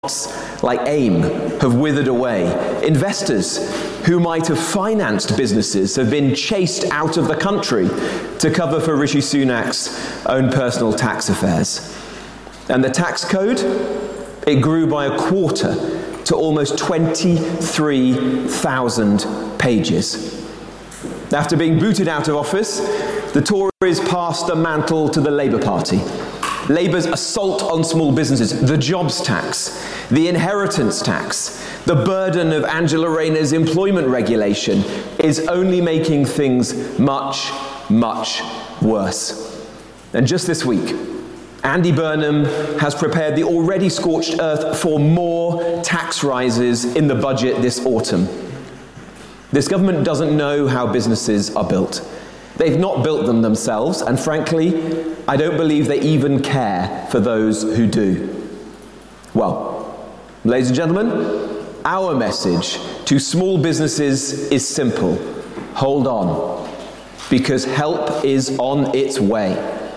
like AIM have withered away. Investors who might have financed businesses have been chased out of the country to cover for Rishi Sunak's own personal tax affairs. And the tax code, it grew by a quarter to almost 23,000 pages. After being booted out of office, the Tories passed the mantle to the Labour Party. Labour's assault on small businesses, the jobs tax, the inheritance tax, the burden of Angela Rayner's employment regulation is only making things much, much worse. And just this week, Andy Burnham has prepared the already scorched earth for more tax rises in the budget this autumn. This government doesn't know how businesses are built. They've not built them themselves, and frankly, I don't believe they even care for those who do. Well, ladies and gentlemen, our message to small businesses is simple. Hold on, because help is on its way.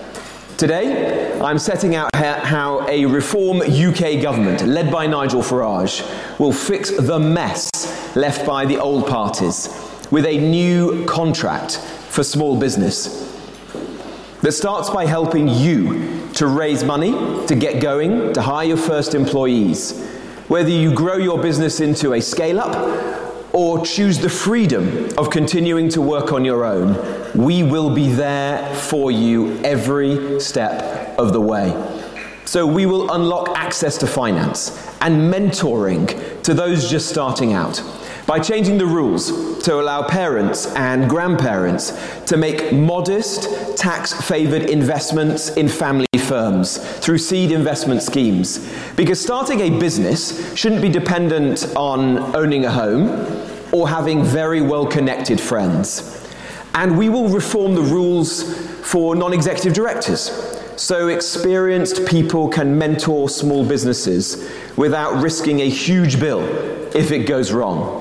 Today, I'm setting out how a Reform UK government, led by Nigel Farage, will fix the mess left by the old parties with a new contract for small business that starts by helping you to raise money, to get going, to hire your first employees. Whether you grow your business into a scale-up or choose the freedom of continuing to work on your own, we will be there for you every step of the way. So we will unlock access to finance and mentoring to those just starting out by changing the rules to allow parents and grandparents to make modest, tax-favoured investments in family firms through seed investment schemes. Because starting a business shouldn't be dependent on owning a home or having very well-connected friends. And we will reform the rules for non-executive directors, so experienced people can mentor small businesses without risking a huge bill if it goes wrong.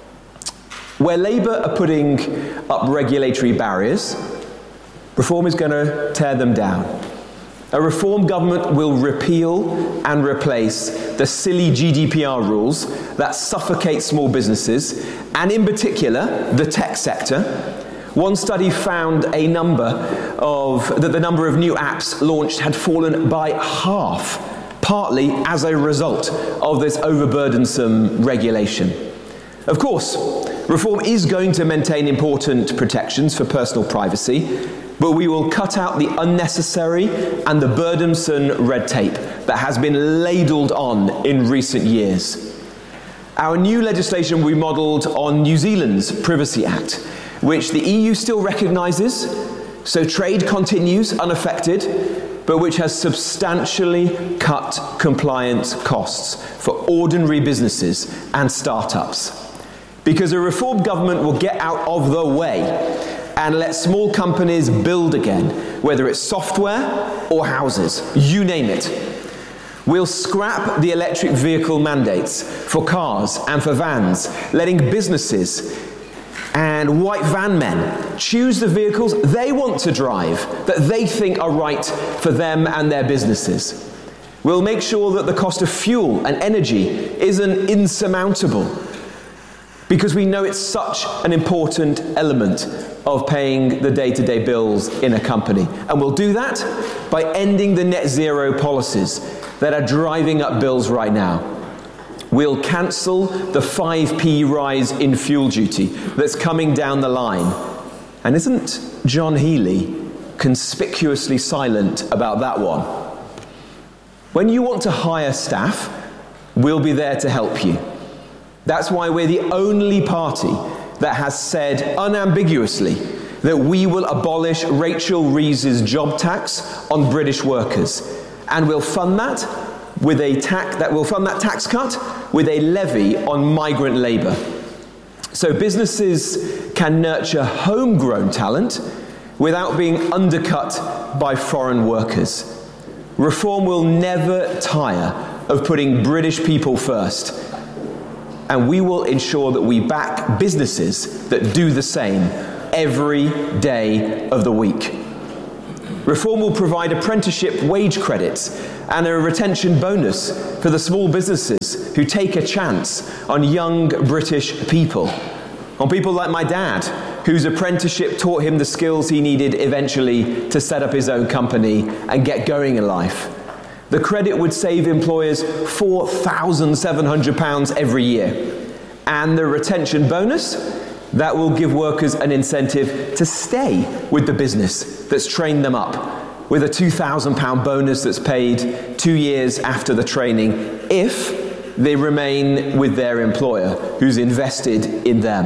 Where Labour are putting up regulatory barriers, Reform is going to tear them down. A Reform government will repeal and replace the silly GDPR rules that suffocate small businesses, and in particular, the tech sector. One study found that the number of new apps launched had fallen by half, partly as a result of this overburdensome regulation. Of course, Reform is going to maintain important protections for personal privacy, but we will cut out the unnecessary and the burdensome red tape that has been ladled on in recent years. Our new legislation will be modelled on New Zealand's Privacy Act, which the EU still recognises, so trade continues unaffected, but which has substantially cut compliance costs for ordinary businesses and startups. Because a Reform government will get out of the way and let small companies build again, whether it's software or houses, you name it. We'll scrap the electric vehicle mandates for cars and for vans, letting businesses and white van men choose the vehicles they want to drive, that they think are right for them and their businesses. We'll make sure that the cost of fuel and energy isn't insurmountable, because we know it's such an important element of paying the day-to-day bills in a company. And we'll do that by ending the net zero policies that are driving up bills right now. We'll cancel the 5p rise in fuel duty that's coming down the line. And isn't John Healey conspicuously silent about that one? When you want to hire staff, we'll be there to help you. That's why we're the only party that has said unambiguously that we will abolish Rachel Reeves' job tax on British workers, and we'll fund that tax cut with a levy on migrant labour. So businesses can nurture homegrown talent without being undercut by foreign workers. Reform will never tire of putting British people first. And we will ensure that we back businesses that do the same every day of the week. Reform will provide apprenticeship wage credits and a retention bonus for the small businesses who take a chance on young British people, on people like my dad, whose apprenticeship taught him the skills he needed eventually to set up his own company and get going in life. The credit would save employers £4,700 every year. And the retention bonus, that will give workers an incentive to stay with the business that's trained them up, with a £2,000 bonus that's paid 2 years after the training if they remain with their employer who's invested in them.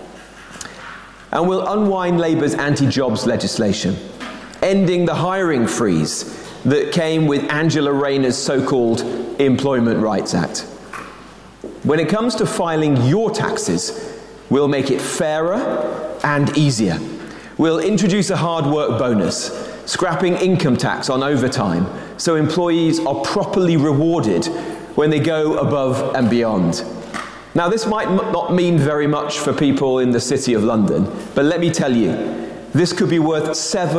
And we'll unwind Labour's anti-jobs legislation, ending the hiring freeze that came with Angela Rayner's so-called Employment Rights Act. When it comes to filing your taxes, we'll make it fairer and easier. We'll introduce a hard work bonus, scrapping income tax on overtime, so employees are properly rewarded when they go above and beyond. Now, this might not mean very much for people in the City of London, but let me tell you, this could be worth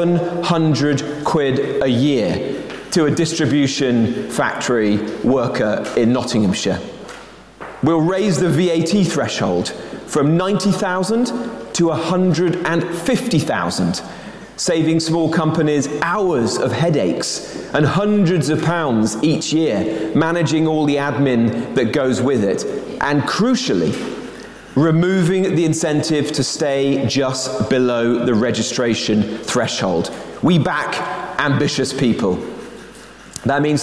700 quid a year to a distribution factory worker in Nottinghamshire. We'll raise the VAT threshold from 90,000 to 150,000, saving small companies hours of headaches and hundreds of pounds each year, managing all the admin that goes with it, and crucially, removing the incentive to stay just below the registration threshold. We back ambitious people. That means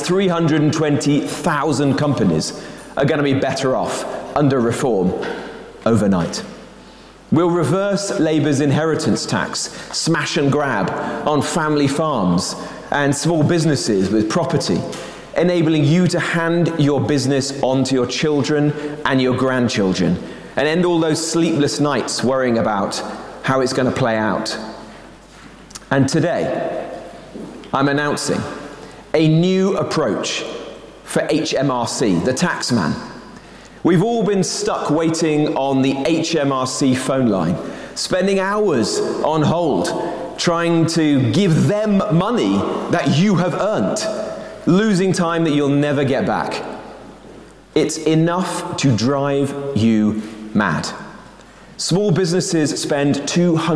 320,000 companies are going to be better off under reform overnight. We'll reverse Labour's inheritance tax, smash and grab on family farms and small businesses with property, enabling you to hand your business on to your children and your grandchildren, and end all those sleepless nights worrying about how it's going to play out. And today, I'm announcing a new approach for HMRC, the taxman. We've all been stuck waiting on the HMRC phone line, spending hours on hold, trying to give them money that you have earned, losing time that you'll never get back. It's enough to drive you mad. Small businesses spend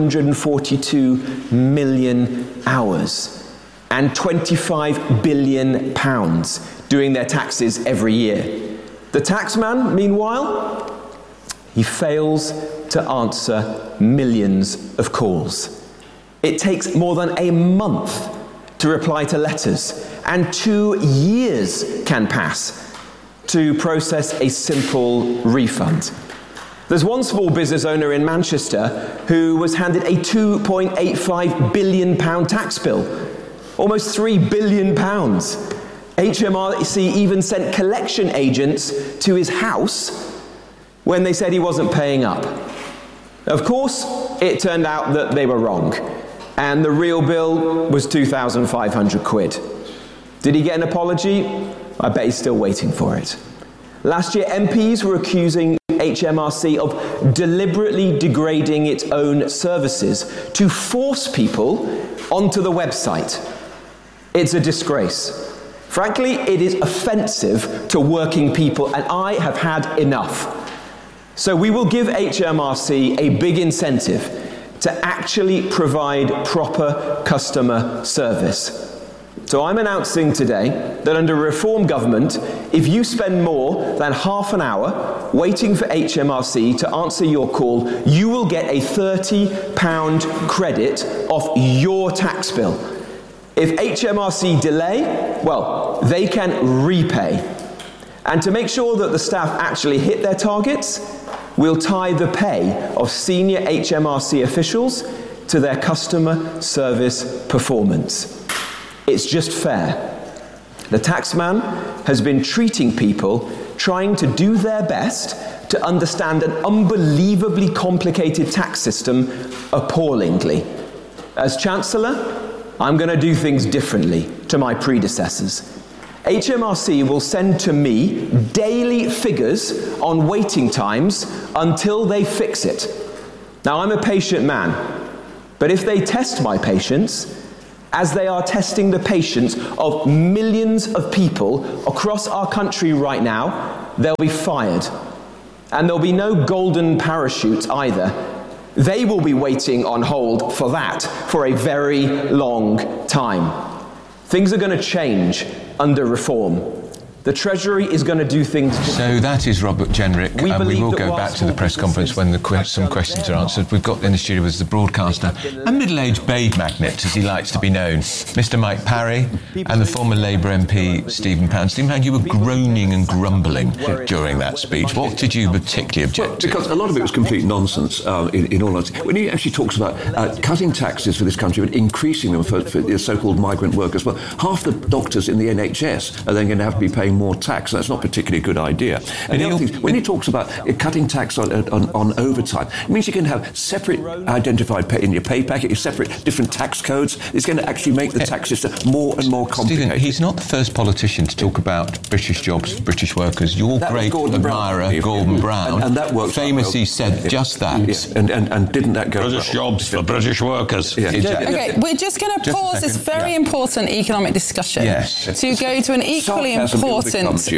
242 million hours and £25 billion doing their taxes every year. The taxman, meanwhile, he fails to answer millions of calls. It takes more than a month to reply to letters, and 2 years can pass to process a simple refund. There's one small business owner in Manchester who was handed a £2.85 billion tax bill, almost £3 billion. HMRC even sent collection agents to his house when they said he wasn't paying up. Of course, it turned out that they were wrong, and the real bill was 2,500 quid. Did he get an apology? I bet he's still waiting for it. Last year, MPs were accusing HMRC of deliberately degrading its own services to force people onto the website. It's a disgrace. Frankly, it is offensive to working people, and I have had enough. So we will give HMRC a big incentive to actually provide proper customer service. So I'm announcing today that under a Reform government, if you spend more than half an hour waiting for HMRC to answer your call, you will get a £30 credit off your tax bill. If HMRC delay, well, they can repay. And to make sure that the staff actually hit their targets, we'll tie the pay of senior HMRC officials to their customer service performance. It's just fair. The taxman has been treating people trying to do their best to understand an unbelievably complicated tax system appallingly. As Chancellor, I'm going to do things differently to my predecessors. HMRC will send to me daily figures on waiting times until they fix it. Now, I'm a patient man, but if they test my patience, as they are testing the patience of millions of people across our country right now, they'll be fired. And there'll be no golden parachute either. They will be waiting on hold for that for a very long time. Things are going to change under reform. The Treasury is going to do things... So that is Robert Jenrick, and we will go back to the press conference when some questions are answered. We've got in the studio with the broadcaster, a middle-aged babe magnet, as he likes to be known, Mr. Mike Parry, and the former Labour MP, Stephen Pound. Stephen Pound, you were groaning and grumbling during that speech. What did you particularly object to? Because a lot of it was complete nonsense, in all honesty. When he actually talks about cutting taxes for this country, but increasing them for the so-called migrant workers, well, half the doctors in the NHS are then going to have to be paying more tax. That's not particularly a good idea. And the other thing, when he talks about cutting tax on overtime, it means you can have separate identified pay in your pay packet, separate different tax codes. It's going to actually make the tax system more and more complicated. Stephen, he's not the first politician to talk about British jobs, British workers. Your great admirer, Gordon Brown, and that worked famously said just that. And didn't that go British jobs for British workers. Yeah. Exactly. Okay, we're just going to pause this very important economic discussion to go to an equally important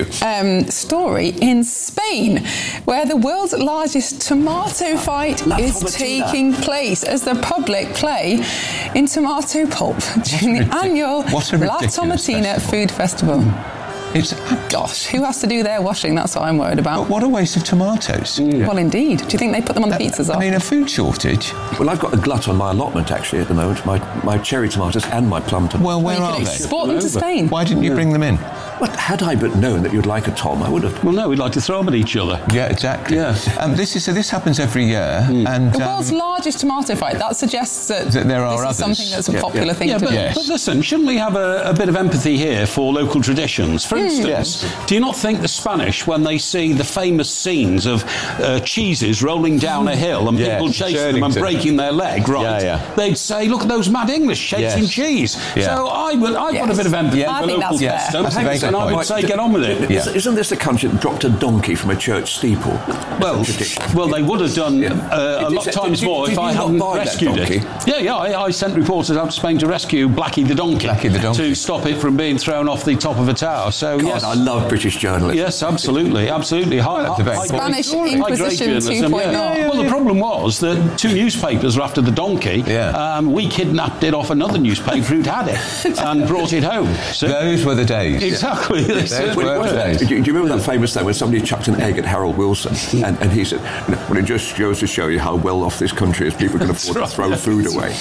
story in Spain, where the world's largest tomato fight is taking place as the public play in tomato pulp during the annual La Tomatina Food Festival. Gosh, who has to do their washing? That's what I'm worried about. But what a waste of tomatoes. Well, indeed. Do you think they put them on the pizzas? I mean, a food shortage. Well, I've got a glut on my allotment, actually, at the moment. My cherry tomatoes and my plum tomatoes. Well, where are they? Export them to Spain. Why didn't you bring them in? Well, had I but known that you'd like a Tom, I would have. Well, no, we'd like to throw them at each other. Yeah, exactly. Yeah. This happens every year. And The world's largest tomato fight, that suggests that there are this is others. something that's a popular thing to do. But listen, shouldn't we have a bit of empathy here for local traditions? For instance, do you not think the Spanish, when they see the famous scenes of cheeses rolling down a hill and people chasing them and breaking their leg, they'd say, look at those mad English chasing cheese. So I've got a bit of empathy for local customs, and I would say get on with it. Isn't this the country that dropped a donkey from a church steeple? Well, they would have done a lot of times more if I hadn't rescued it. I sent reporters out to Spain to rescue Blackie the donkey to stop it from being thrown off the top of a tower. So God, I love British journalism. Yes, absolutely. Spanish Inquisition 2.0. Well, the problem was that two newspapers were after the donkey. We kidnapped it off another newspaper who'd had it and brought it home. So those were the days. Exactly. Do you remember that famous time when somebody chucked an egg at Harold Wilson and he said, well, it just goes to show you how well off this country is, people can afford to throw food away.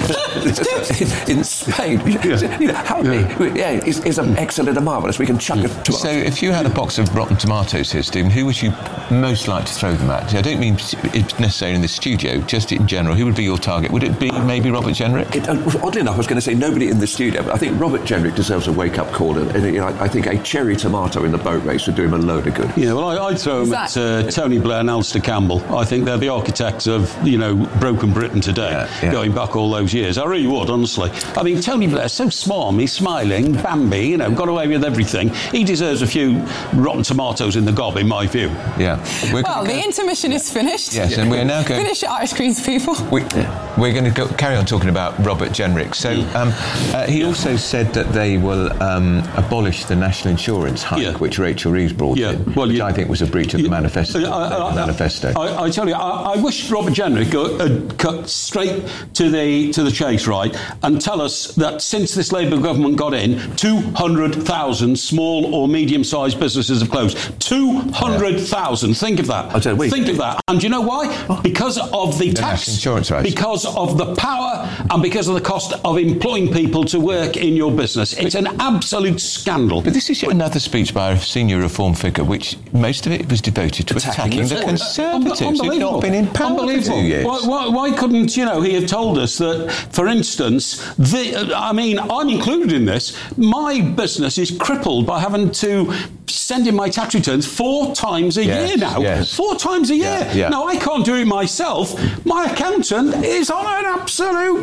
In Spain, it's an excellent and marvellous. We can chuck a tomato. So if you had a box of rotten tomatoes here, Stephen, who would you most like to throw them at? I don't mean necessarily in the studio, just in general. Who would be your target? Would it be maybe Robert Jenrick? Oddly enough, I was going to say nobody in the studio, but I think Robert Jenrick deserves a wake-up call. And I think a cherry tomato in the boat race would do him a load of good. Yeah, well, I'd throw him at Tony Blair and Alistair Campbell. I think they're the architects of, broken Britain today, going back all those years. I really would, honestly. I mean, Tony Blair's so smarmy, smiling, Bambi, got away with everything. He deserves a few rotten tomatoes in the gob, in my view. Yeah. The intermission is finished. Yes, and we're now going... Finish your ice creams, people. We're going to carry on talking about Robert Jenrick. So he also said that they will abolish the national insurance hike, which Rachel Reeves brought in, which I think was a breach of the manifesto. I tell you, I wish Robert Jenrick had cut straight to the chase, right, and tell us that since this Labour government got in, 200,000 small or medium-sized businesses have closed. 200,000. Think of that. Think of that. And do you know why? Because of the tax, insurance rates. Because of the power, and because of the cost of employing people to work in your business. It's an absolute scandal. But this is yet another speech by a senior reform figure, which most of it was devoted to attacking the Conservatives who've not been in power for 2 years. Why couldn't he have told us that, for instance, I'm included in this, my business is crippled by having to send in my tax returns 4 times a year now. 4 times a year. Now, I can't do it myself. My accountant is on an absolute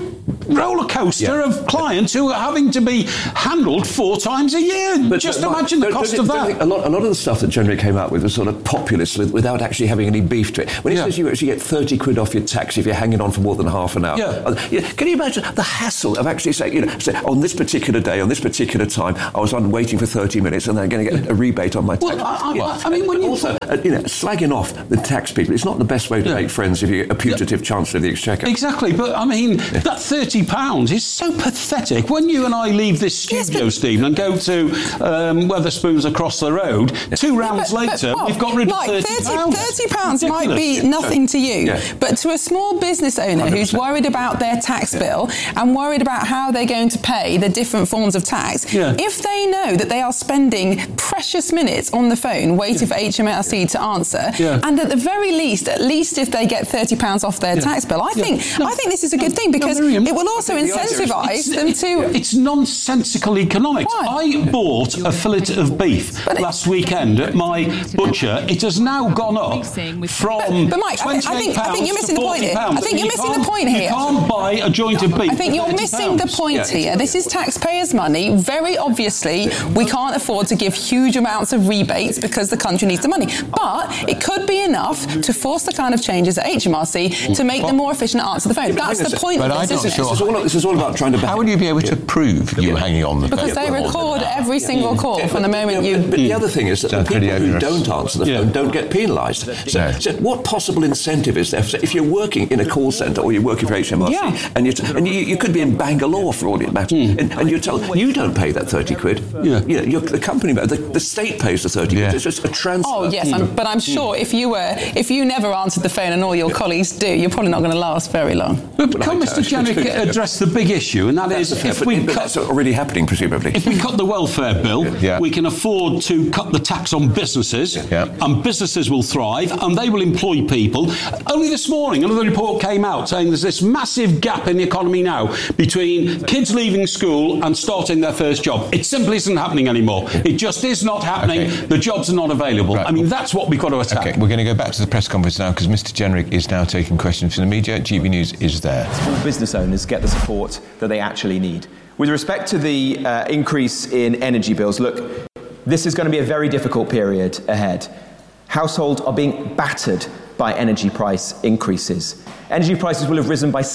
roller coaster of clients who are having to be handled 4 times a year. But just imagine the cost of that. A lot of the stuff that Jenrick came out with was sort of populist without actually having any beef to it. When he says you actually get 30 quid off your tax if you're hanging on for more than half an hour. Can you imagine the hassle of actually saying, say, on this particular day, on this particular time, I was waiting for 30 minutes and then going to get a rebate on my tax. I mean, when you also, slagging off the tax people, it's not the best way to make friends if you're a putative Chancellor of the Exchequer. Exactly, but I mean, that £30 is so pathetic. When you and I leave this studio, Stephen, and go to Wetherspoons across the road, 2 rounds later, we've got rid of £30. £30 might be nothing to you, but to a small business owner 100%. Who's worried about their tax bill and worried about how they're going to pay the different forms of tax, if they know that they are spending precious minutes on the phone waiting for HMRC to answer, and at the very least, if they get £30 off their tax bill, I think this is a good thing, because it will also incentivise them to... It's nonsensical economics. Why? I bought a fillet of beef last weekend at my butcher. It has now gone up from but Mike, I think you're missing the point here. I think you're missing the point here. You can't buy a joint of beef. I think you're missing the point here. This is taxpayers' money. Very obviously, we can't afford to give huge amounts of rebates because the country needs the money. But it could be enough to force the kind of changes at HMRC to make them more efficient to answer the phone. That's the point. But I'm not sure. This is all about trying to... How will you be able to prove you hanging on the phone? Because they record every single call from the moment you... But the other thing is that the people who don't answer the phone don't get penalised. So what possible incentive is there? So if you're working in a call centre or you're working for HMRC and you could be in Bangalore for all it matters, and you're told you don't pay that 30 quid. The company, the state pays the 30 quid. It's just a transfer. Oh yes, but I'm sure if you never answered the phone and all your colleagues do, you're probably not going to last very long. But can Mr. Jenrick address the big issue, and that is that's already happening, presumably. If we cut the welfare bill, we can afford to cut the tax on businesses, and businesses will thrive, and they will employ people. Only this morning, another report came out saying there's this massive gap in the economy now between kids leaving school and starting their first job. It simply isn't happening anymore. It just is not happening. The jobs are not available. Right. I mean, that's what we've got to attack. Okay, we're going to go back to the press conference now because Mr. Jenrick is now taking questions from the media. GB News is there. Small business owners get the support that they actually need. With respect to the increase in energy bills, look, this is going to be a very difficult period ahead. Households are being battered by energy price increases. Energy prices will have risen by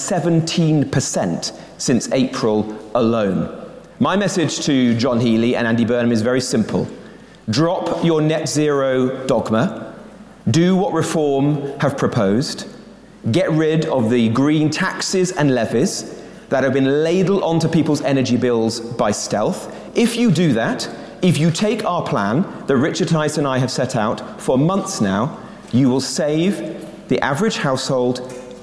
17% since April alone. My message to John Healey and Andy Burnham is very simple. Drop your net zero dogma. Do what Reform have proposed. Get rid of the green taxes and levies that have been ladled onto people's energy bills by stealth. If you do that, if you take our plan that Richard Tice and I have set out for months now, you will save the average household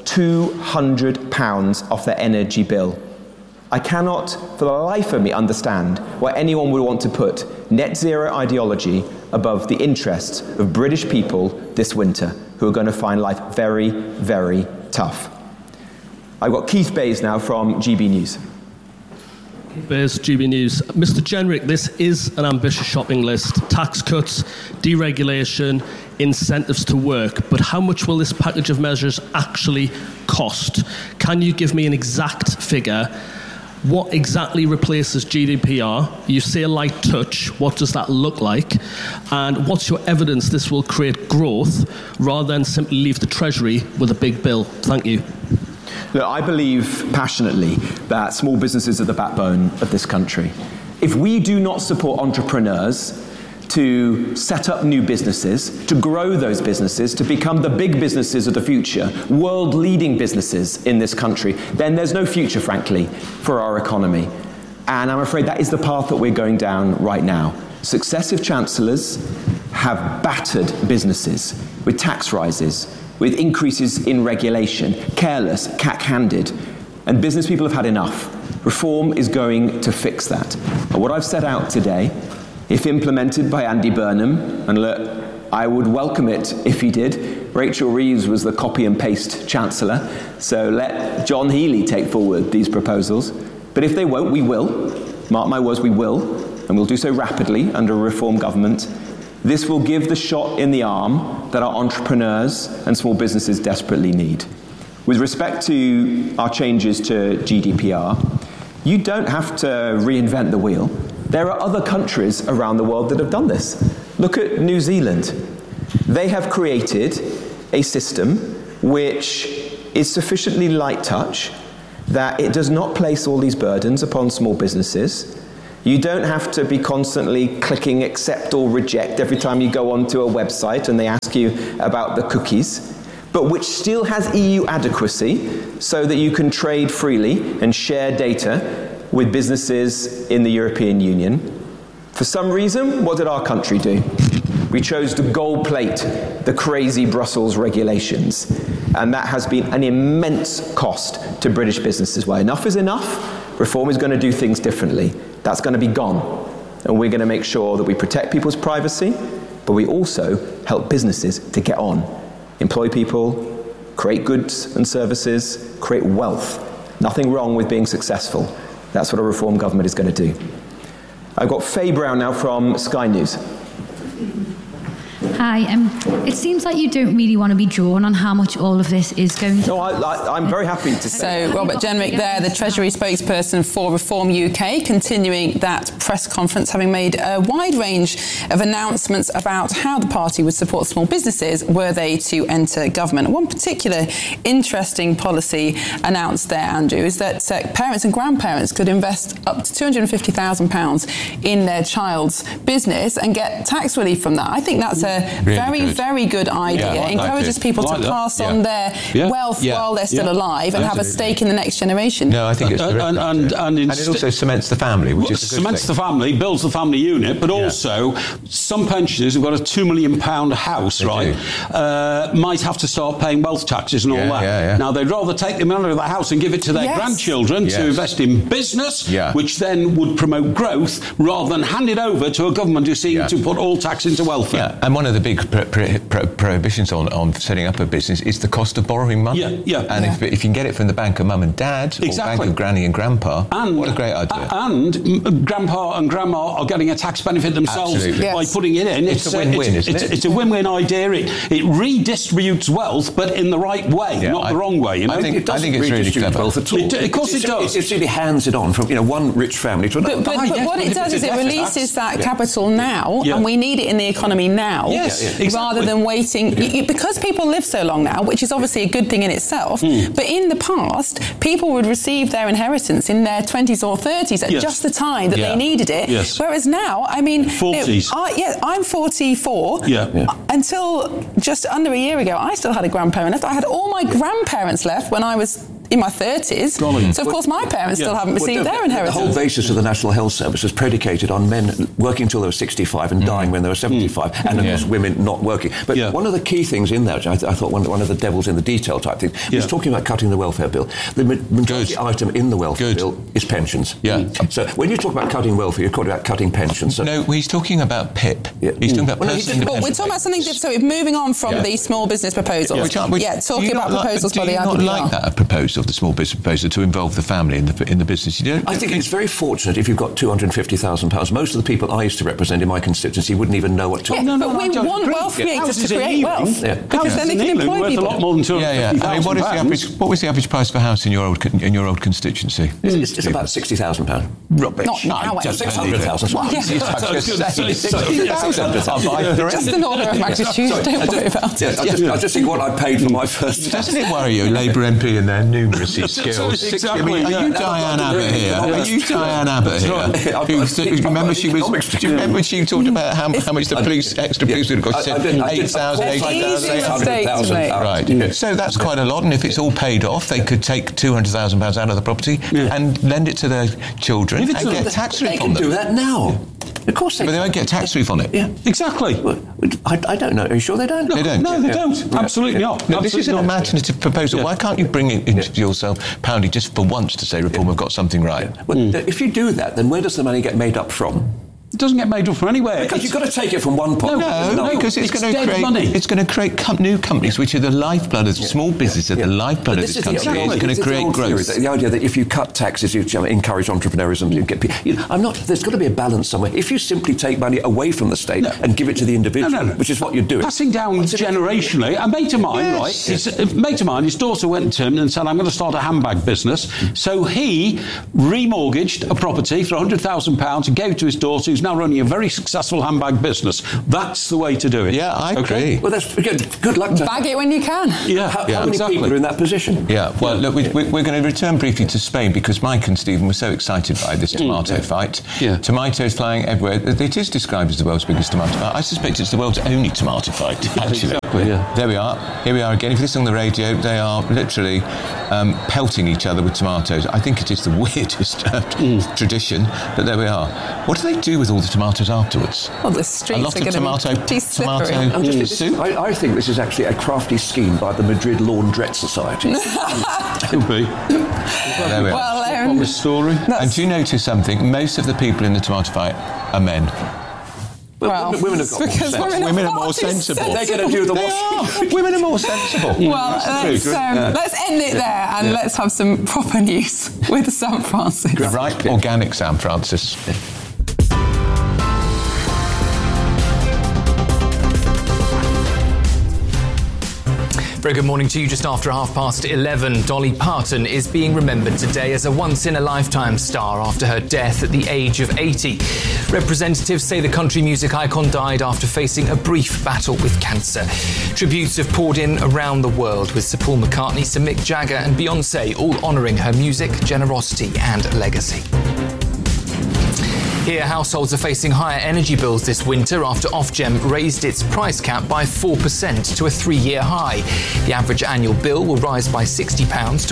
£200 off their energy bill. I cannot, for the life of me, understand why anyone would want to put net zero ideology above the interests of British people this winter, who are going to find life very, very tough. I've got Keith Bays now from GB News. Bays, GB News. Mr. Jenrick, this is an ambitious shopping list. Tax cuts, deregulation, incentives to work. But how much will this package of measures actually cost? Can you give me an exact figure? What exactly replaces GDPR? You say a light touch. What does that look like? And what's your evidence this will create growth rather than simply leave the Treasury with a big bill? Thank you. Look, I believe passionately that small businesses are the backbone of this country. If we do not support entrepreneurs to set up new businesses, to grow those businesses, to become the big businesses of the future, world-leading businesses in this country, then there's no future, frankly, for our economy. And I'm afraid that is the path that we're going down right now. Successive chancellors have battered businesses with tax rises, with increases in regulation, careless, cack-handed, and business people have had enough. Reform is going to fix that. And what I've set out today, if implemented by Andy Burnham, and look, I would welcome it if he did. Rachel Reeves was the copy and paste chancellor, so let John Healey take forward these proposals. But if they won't, we will. Mark my words, we will, and we'll do so rapidly under a Reform government. This will give the shot in the arm that our entrepreneurs and small businesses desperately need. With respect to our changes to GDPR, you don't have to reinvent the wheel. There are other countries around the world that have done this. Look at New Zealand. They have created a system which is sufficiently light touch that it does not place all these burdens upon small businesses. You don't have to be constantly clicking accept or reject every time you go onto a website and they ask you about the cookies, but which still has EU adequacy so that you can trade freely and share data with businesses in the European Union. For some reason, what did our country do? We chose to gold plate the crazy Brussels regulations, and that has been an immense cost to British businesses. Well, enough is enough. Reform is going to do things differently. That's going to be gone, and we're going to make sure that we protect people's privacy, but we also help businesses to get on. Employ people, create goods and services, create wealth. Nothing wrong with being successful. That's what a reform government is going to do. I've got Faye Brown now from Sky News. Hi, it seems like you don't really want to be drawn on how much all of this is going to... No, I'm very happy to say. So, Robert Jenrick there, the Treasury spokesperson for Reform UK, continuing that press conference, having made a wide range of announcements about how the party would support small businesses were they to enter government. One particular interesting policy announced there, Andrew, is that parents and grandparents could invest up to £250,000 in their child's business and get tax relief from that. I think that's a very good idea. Yeah, encourages people to pass on their wealth while they're still alive and have a stake in the next generation. No, I think it's and it also cements the family, which is cements the family, builds the family unit, but also some pensioners who've got a £2 million house, might have to start paying wealth taxes and all that. Yeah. Now, they'd rather take the money of the house and give it to their grandchildren to invest in business, which then would promote growth, rather than hand it over to a government who's seeking to put all tax into welfare. Yeah. And one of the big prohibitions on setting up a business is the cost of borrowing money. And if you can get it from the bank of mum and dad, or bank of granny and grandpa, what a great idea. And grandpa and grandma are getting a tax benefit themselves by putting it in. It's a win-win, isn't it? It's a win-win idea. It redistributes wealth, but in the right way, not the wrong way. You know? I think it's really clever. Wealth at all. Of course it does. It really hands it on from one rich family to another. But what it does is it releases that capital now, and we need it in the economy now. Rather than waiting, because people live so long now, which is obviously a good thing in itself, but in the past, people would receive their inheritance in their 20s or 30s at just the time that they needed it, whereas now, I mean... 40s. I'm 44. Until just under a year ago, I still had a grandparent left. I had all my grandparents left when I was in my 30s. So, of course, my parents still haven't received their inheritance. The whole basis of the National Health Service was predicated on men working until they were 65 and dying when they were 75, and, of course, women not working. But one of the key things in that, I thought one of the devils in the detail type thing, was talking about cutting the welfare bill. The majority item in the welfare bill is pensions. So when you talk about cutting welfare, you're talking about cutting pensions. So no, he's talking about PIP. He's talking about personal independence. We're talking about something different. So moving on from the small business proposals. Talking about proposals by the IPPR. Do you not like that proposal, the small business proposal, to involve the family in the business? I think it's very fortunate if you've got £250,000. Most of the people I used to represent in my constituency wouldn't even know what to... But we want wealth creators to create wealth. Because then they can employ people. A lot more than £250,000. I mean, what was the average price of a house in your old constituency? It's about £60,000. Rubbish. Not now. £600,000. Just an order of magnitude. Don't worry about it. I just think what I paid for my first... Doesn't it worry you, Labour MP and their numeracy skills? Exactly. Are you Diane Abbott here? Are you Diane Abbott here? Remember she talked about how much the extra police would have cost? 8,000, 800,000. Right. So that's quite a lot, and if it's all paid off, they could take £200,000 out of the property and lend it to their children and get tax relief on them. They can do that now. Of course they can. But they won't get tax relief on it. Yeah, exactly. I don't know. Are you sure they don't? They don't. No, they don't. Absolutely not. No, this is an imaginative proposal. Why can't you bring it into yourself, Poundy, just for once to say, Reform have got something right? Well, if you do that, then where does the money get made up from? It doesn't get made up from anywhere. Because you've got to take it from one pot. No, because it's going to create new companies, which are the lifeblood of small business, are the lifeblood of this country. It's going to create growth. The idea that if you cut taxes, you encourage entrepreneurism, you get people. There's got to be a balance somewhere. If you simply take money away from the state and give it to the individual, which is what you're doing. Passing down generationally. A mate of mine, his daughter went to him and said, I'm going to start a handbag business. So he remortgaged a property for £100,000 and gave it to his daughter, who's now running a very successsul handbag business. That's the way to do it. Yeah, I agree. Well, that's good luck. Bag it when you can. Yeah, how many people are in that position? Yeah, well, look, we're going to return briefly to Spain because Mike and Stephen were so excited by this tomato fight. Yeah. Tomatoes flying everywhere. It is described as the world's biggest tomato fight. I suspect it's the world's only tomato fight, actually. Exactly, yeah. There we are. Here we are again. If you listen on the radio, they are literally pelting each other with tomatoes. I think it is the weirdest tradition, but there we are. What do they do with all the tomatoes afterwards? Well, the streets a lot of tomato soup? I think this is actually a crafty scheme by the Madrid Laundrette Society. Could be. There we are. On the story. And do you notice something? Most of the people in the tomato fight are men. Well, women have got because women are more sensible. They're going to do the washing. Women are more sensible. Well, let's end it there and let's have some proper news with San Francis. Ripe, organic San Francis. Very good morning to you. Just after 11:30, Dolly Parton is being remembered today as a once-in-a-lifetime star after her death at the age of 80. Representatives say the country music icon died after facing a brief battle with cancer. Tributes have poured in around the world, with Sir Paul McCartney, Sir Mick Jagger and Beyoncé all honouring her music, generosity and legacy. Here, households are facing higher energy bills this winter after Ofgem raised its price cap by 4% to a 3-year high. The average annual bill will rise by £60 to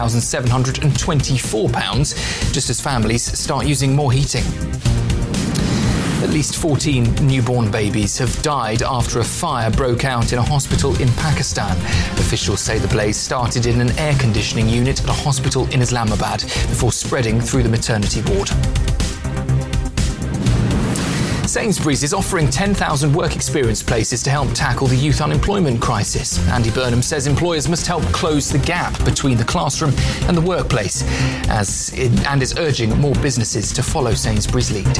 £1,724, just as families start using more heating. At least 14 newborn babies have died after a fire broke out in a hospital in Pakistan. Officials say the blaze started in an air conditioning unit at a hospital in Islamabad before spreading through the maternity ward. Sainsbury's is offering 10,000 work experience places to help tackle the youth unemployment crisis. Andy Burnham says employers must help close the gap between the classroom and the workplace, and is urging more businesses to follow Sainsbury's lead.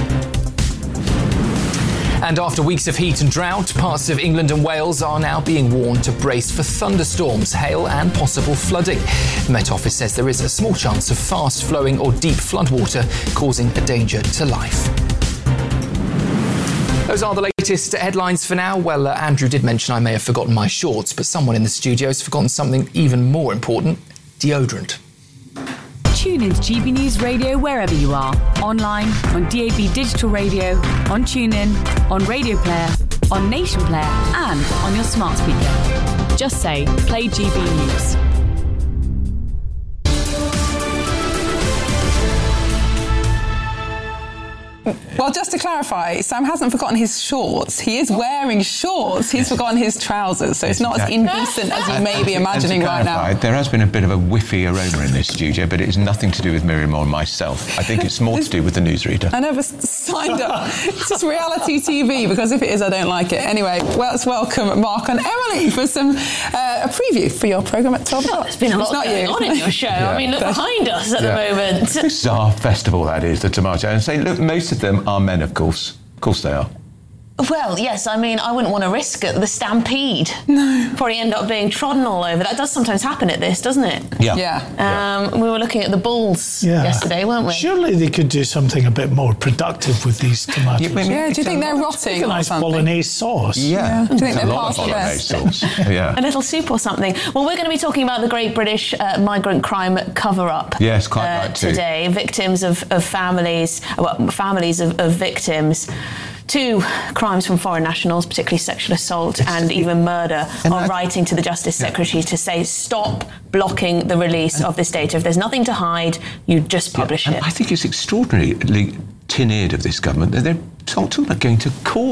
And after weeks of heat and drought, parts of England and Wales are now being warned to brace for thunderstorms, hail and possible flooding. The Met Office says there is a small chance of fast-flowing or deep floodwater causing a danger to life. Those are the latest headlines for now. Well, Andrew did mention I may have forgotten my shorts, but someone in the studio has forgotten something even more important: deodorant. Tune into GB News Radio wherever you are. Online, on DAB Digital Radio, on TuneIn, on Radio Player, on Nation Player and on your smart speaker. Just say, play GB News. Well, just to clarify, Sam hasn't forgotten his shorts. He is wearing shorts. He's forgotten his trousers, so it's not as indecent as you may be imagining right now. There has been a bit of a whiffy aroma in this studio, but it is nothing to do with Miriam or myself. I think it's more to do with the newsreader. I never signed up. It's just reality TV, because if it is, I don't like it. Anyway, let's welcome Mark and Emily for some a preview for your programme at 12 o'clock. There's been a lot going on in your show. Yeah. I mean, look behind us at the moment. This is our festival, that is, the Tomato. And saying, look, most of them are men, of course. Of course they are. Well, yes, I mean, I wouldn't want to risk it. The stampede. No. Probably end up being trodden all over. That does sometimes happen at this, doesn't it? Yeah. We were looking at the bulls yesterday, weren't we? Surely they could do something a bit more productive with these tomatoes. Do you think they're rotting? A nice bolognese sauce. Yeah. Do you think they're past the best? A little soup or something. Well, we're going to be talking about the Great British Migrant Crime Cover-Up. Yes, quite right too. Today, victims of families of victims. 2 crimes from foreign nationals, particularly sexual assault and even murder, are writing to the Justice Secretary to say, stop blocking the release of this data. If there's nothing to hide, you just publish it. I think it's extraordinarily tin-eared of this government that they're talking about going to court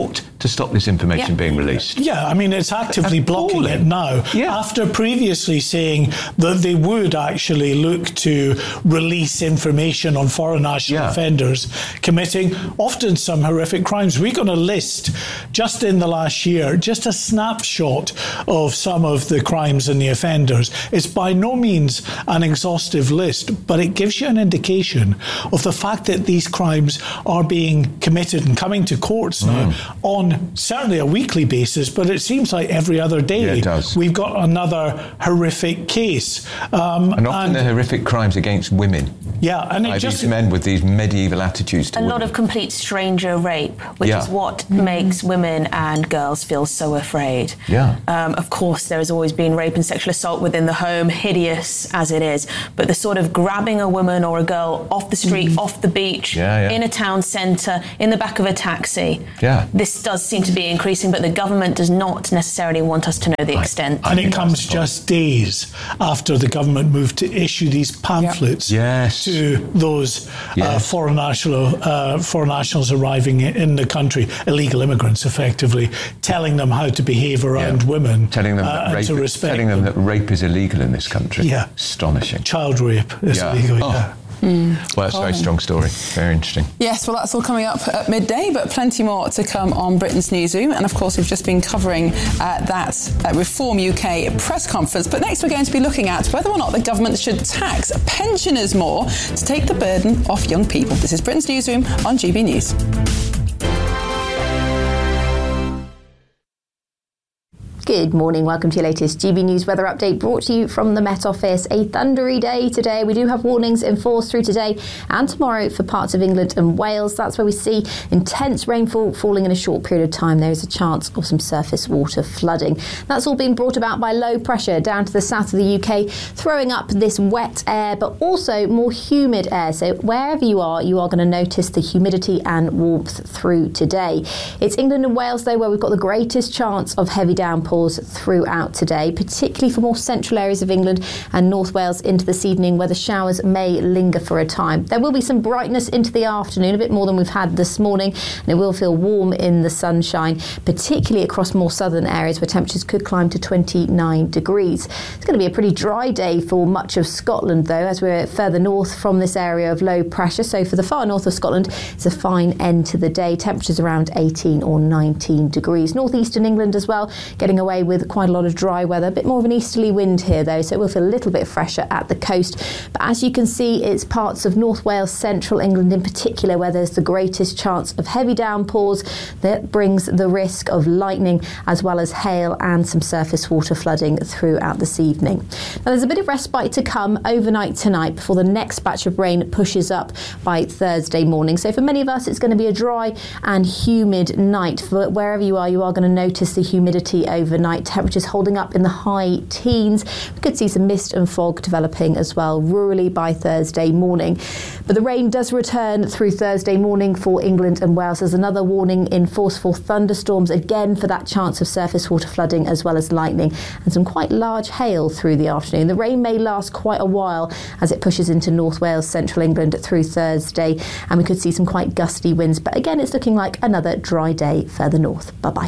to stop this information being released. Yeah, I mean, it's actively blocking it now. Yeah. After previously saying that they would actually look to release information on foreign national offenders committing often some horrific crimes. We're going to list, just in the last year, just a snapshot of some of the crimes and the offenders. It's by no means an exhaustive list, but it gives you an indication of the fact that these crimes are being committed and coming to courts now on certainly a weekly basis, but it seems like every other day we've got another horrific case. And often they're horrific crimes against women. Yeah, and by these men with these medieval attitudes to a women. lot of complete stranger rape, which is what makes women and girls feel so afraid. Yeah. Of course, there has always been rape and sexual assault within the home, hideous as it is, but the sort of grabbing a woman or a girl off the street, off the beach, in a town centre, in the back of a taxi. Yeah. This does seem to be increasing, but the government does not necessarily want us to know the extent. And it comes just days after the government moved to issue these pamphlets to those foreign nationals arriving in the country, illegal immigrants, effectively, telling them how to behave around women, telling them that rape is illegal in this country. Yeah, astonishing. Child rape is illegal. Well, that's a very strong story. Very interesting. Yes, well, that's all coming up at midday, but plenty more to come on Britain's Newsroom. And, of course, we've just been covering that Reform UK press conference. But next we're going to be looking at whether or not the government should tax pensioners more to take the burden off young people. This is Britain's Newsroom on GB News. Good morning, welcome to your latest GB News weather update brought to you from the Met Office. A thundery day today. We do have warnings in force through today and tomorrow for parts of England and Wales. That's where we see intense rainfall falling in a short period of time. There is a chance of some surface water flooding. That's all been brought about by low pressure down to the south of the UK, throwing up this wet air, but also more humid air. So wherever you are going to notice the humidity and warmth through today. It's England and Wales, though, where we've got the greatest chance of heavy downpours throughout today, particularly for more central areas of England and North Wales into this evening, where the showers may linger for a time. There will be some brightness into the afternoon, a bit more than we've had this morning, and it will feel warm in the sunshine, particularly across more southern areas where temperatures could climb to 29 degrees. It's going to be a pretty dry day for much of Scotland, though, as we're further north from this area of low pressure. So for the far north of Scotland, it's a fine end to the day. Temperatures around 18 or 19 degrees. Northeastern England as well, getting away with quite a lot of dry weather. A bit more of an easterly wind here, though, so it will feel a little bit fresher at the coast. But as you can see, it's parts of North Wales, central England in particular, where there's the greatest chance of heavy downpours. That brings the risk of lightning as well as hail and some surface water flooding throughout this evening. Now, there's a bit of respite to come overnight tonight before the next batch of rain pushes up by Thursday morning. So for many of us, it's going to be a dry and humid night. For wherever you are going to notice the humidity overnight. Temperatures holding up in the high teens. We could see some mist and fog developing as well, rurally by Thursday morning. But the rain does return through Thursday morning for England and Wales. There's another warning in forceful thunderstorms, again for that chance of surface water flooding as well as lightning and some quite large hail through the afternoon. The rain may last quite a while as it pushes into North Wales, central England through Thursday, and we could see some quite gusty winds. But again, it's looking like another dry day further north. Bye-bye.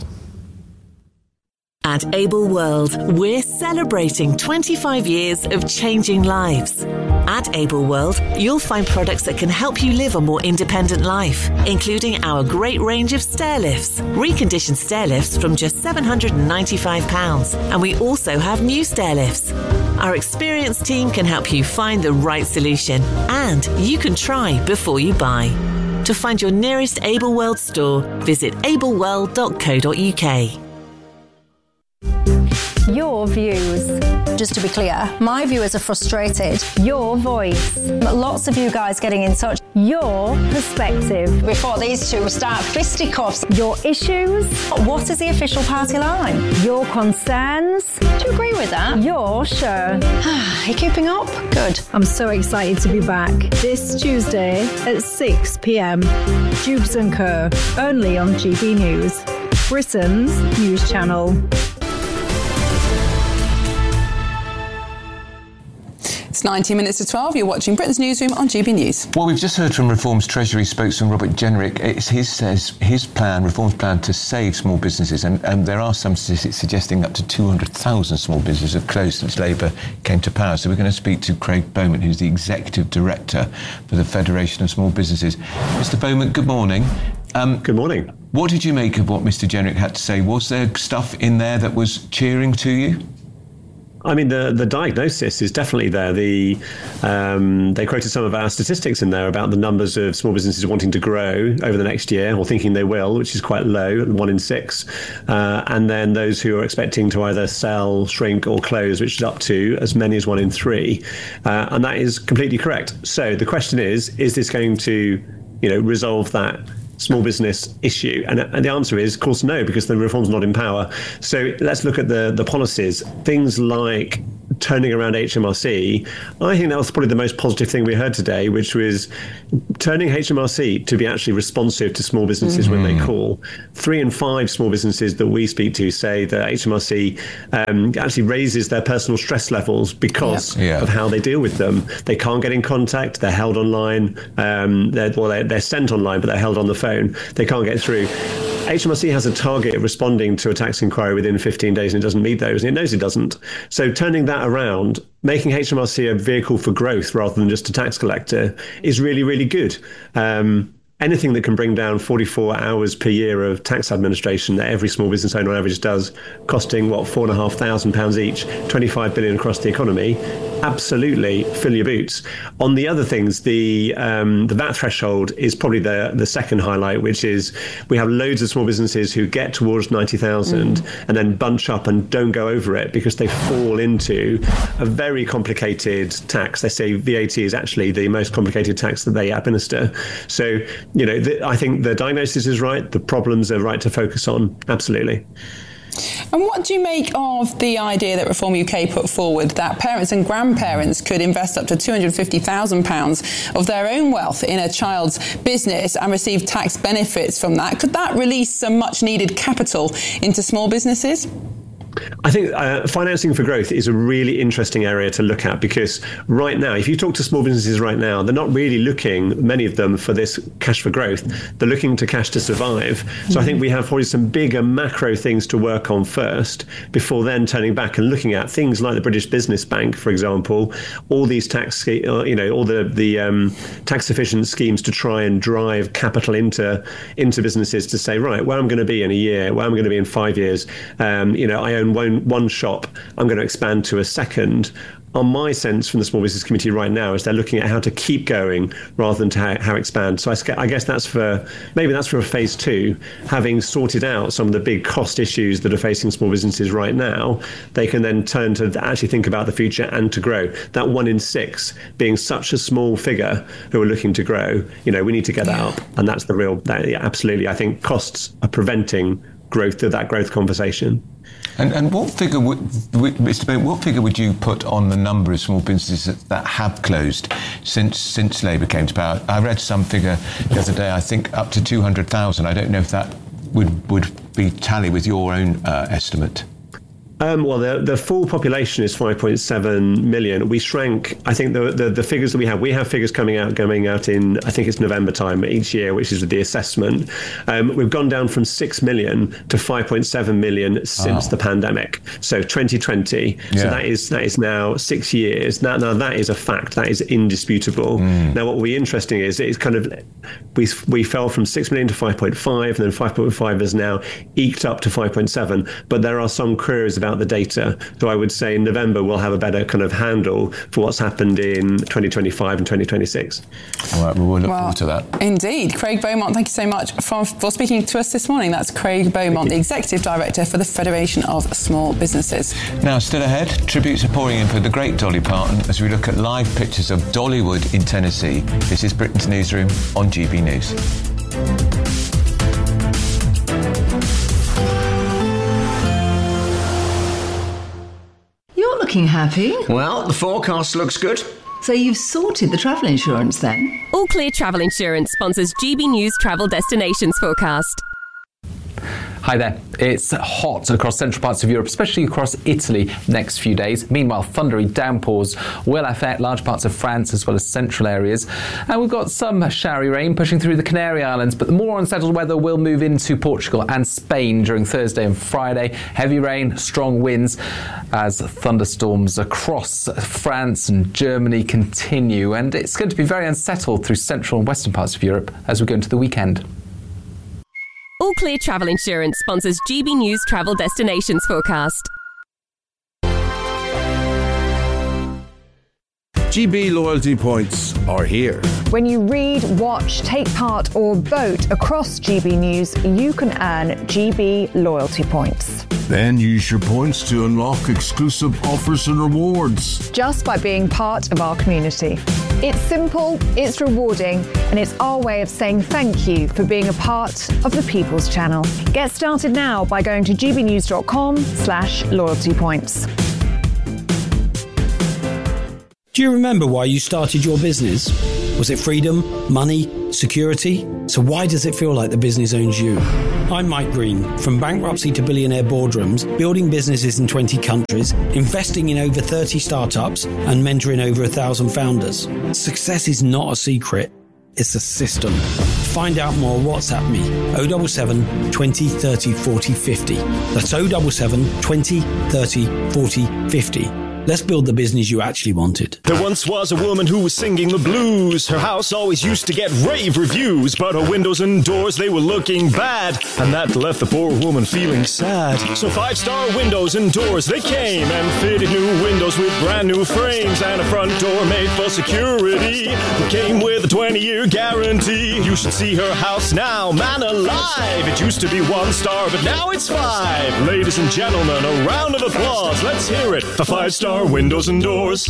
At Able World, we're celebrating 25 years of changing lives. At Able World, you'll find products that can help you live a more independent life, including our great range of stair lifts, reconditioned stair lifts from just £795, and we also have new stair lifts. Our experienced team can help you find the right solution, and you can try before you buy. To find your nearest Able World store, visit ableworld.co.uk. Your views. Just to be clear, my viewers are frustrated. Your voice. Lots of you guys getting in touch. Your perspective. Before these two start fisticuffs. Your issues. What is the official party line? Your concerns. Do you agree with that? Your show. Are you keeping up? Good. I'm so excited to be back. This Tuesday at 6 p.m. Jubes & Co. Only on GB News. Britain's news channel. It's 19 minutes to 12. You're watching Britain's Newsroom on GB News. Well, we've just heard from Reform's Treasury spokesman Robert Jenrick. It's Reform's plan to save small businesses, and there are some statistics suggesting up to 200,000 small businesses have closed since Labour came to power. So we're going to speak to Craig Beaumont, who's the Executive Director for the Federation of Small Businesses. Mr. Beaumont, good morning. Good morning. What did you make of what Mr. Jenrick had to say? Was there stuff in there that was cheering to you? I mean, the diagnosis is definitely there. They quoted some of our statistics in there about the numbers of small businesses wanting to grow over the next year, or thinking they will, which is quite low, 1 in 6. And then those who are expecting to either sell, shrink, or close, which is up to as many as 1 in 3. And that is completely correct. So the question is this going to, resolve that small business issue? And the answer is, of course, no, because the Reform's not in power. So let's look at the policies. Things like turning around HMRC. I think that was probably the most positive thing we heard today, which was turning HMRC to be actually responsive to small businesses when they call. 3 in 5 small businesses that we speak to say that HMRC actually raises their personal stress levels because of how they deal with them. They can't get in contact. They're held online. They're sent online, but they're held on the phone. They can't get through. HMRC has a target of responding to a tax inquiry within 15 days, and it doesn't meet those, and it knows it doesn't. So turning that around, making HMRC a vehicle for growth rather than just a tax collector, is really, really good. Anything that can bring down 44 hours per year of tax administration that every small business owner on average does, costing, £4,500 each, 25 billion across the economy, absolutely fill your boots. On the other things, the VAT threshold is probably the second highlight, which is we have loads of small businesses who get towards 90,000 and then bunch up and don't go over it because they fall into a very complicated tax. They say VAT is actually the most complicated tax that they administer. So, I think the diagnosis is right. The problems are right to focus on. Absolutely. And what do you make of the idea that Reform UK put forward that parents and grandparents could invest up to £250,000 of their own wealth in a child's business and receive tax benefits from that? Could that release some much needed capital into small businesses? I think financing for growth is a really interesting area to look at, because right now, if you talk to small businesses right now, they're not really looking, many of them, for this cash for growth. They're looking to cash to survive. So I think we have probably some bigger macro things to work on first before then turning back and looking at things like the British Business Bank, for example, all these tax, all the tax efficient schemes to try and drive capital into businesses to say, right, where I'm going to be in a year, where I'm going to be in 5 years, I own one shop, I'm going to expand to a second. On my sense from the Small Business Committee right now is they're looking at how to keep going rather than to how expand. So I guess that's for a phase 2, having sorted out some of the big cost issues that are facing small businesses right now. They can then turn to actually think about the future and to grow. That 1 in 6 being such a small figure who are looking to grow, we need to get that up, and that's absolutely. I think costs are preventing growth of that growth conversation. And what figure Mr. Beaumont, what figure would you put on the number of small businesses that have closed since Labour came to power? I read some figure the other day, I think up to 200,000. I don't know if that would be tally with your own estimate. Well, the full population is 5.7 million. We shrank. I think the figures that we have figures coming out in, I think it's November time each year, which is the assessment. We've gone down from 6 million to 5.7 million since the pandemic. So 2020. Yeah. So that is now 6 years. Now that is a fact. That is indisputable. Now what will be interesting is it's kind of we fell from 6 million to 5.5, and then 5.5 is now eked up to 5.7. But there are some queries about the data. So I would say in November we'll have a better kind of handle for what's happened in 2025 and 2026. All right, we'll look forward to that. Indeed. Craig Beaumont, thank you so much for speaking to us this morning. That's Craig Beaumont, the Executive Director for the Federation of Small Businesses. Now, still ahead, tributes are pouring in for the great Dolly Parton as we look at live pictures of Dollywood in Tennessee. This is Britain's Newsroom on GB News. You're looking happy. Well, the forecast looks good. So you've sorted the travel insurance then? All Clear Travel Insurance sponsors GB News Travel Destinations Forecast. Hi there. It's hot across central parts of Europe, especially across Italy next few days. Meanwhile, thundery downpours will affect large parts of France as well as central areas. And we've got some showery rain pushing through the Canary Islands, but the more unsettled weather will move into Portugal and Spain during Thursday and Friday. Heavy rain, strong winds as thunderstorms across France and Germany continue. And it's going to be very unsettled through central and western parts of Europe as we go into the weekend. All Clear Travel Insurance sponsors GB News Travel Destinations Forecast. GB loyalty points are here. When you read, watch, take part or vote across GB News, you can earn GB loyalty points. Then use your points to unlock exclusive offers and rewards. Just by being part of our community. It's simple, it's rewarding, and it's our way of saying thank you for being a part of the People's Channel. Get started now by going to gbnews.com/loyalty points. Do you remember why you started your business? Was it freedom, money, security? So why does it feel like the business owns you? I'm Mike Green. From bankruptcy to billionaire boardrooms, building businesses in 20 countries, investing in over 30 startups, and mentoring over 1,000 founders. Success is not a secret. It's a system. Find out more, WhatsApp me. 077 20 30 40 50. That's 077 20 30 40 50. Let's build the business you actually wanted. There once was a woman who was singing the blues. Her house always used to get rave reviews, but her windows and doors, they were looking bad, and that left the poor woman feeling sad. So 5-star windows and doors, they came and fitted new windows with brand new frames and a front door made for security. It came with a 20-year guarantee. You should see her house now, man alive. It used to be 1 star, but now it's 5. Ladies and gentlemen, a round of applause. Let's hear it for 5-star windows and doors.